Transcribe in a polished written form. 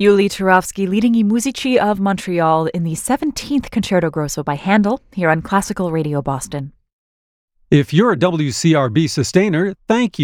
Yuli Turovsky leading I Musici of Montreal in the 17th Concerto Grosso by Handel here on Classical Radio Boston. If you're a WCRB sustainer, thank you.